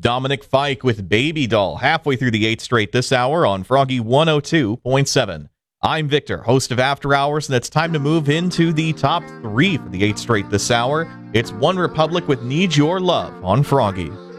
Dominic Fike with Baby Doll, halfway through the 8th straight this hour on Froggy 102.7. I'm Victor, host of After Hours, and it's time to move into the top 3 for the 8th straight this hour. It's One Republic with Need Your Love on Froggy.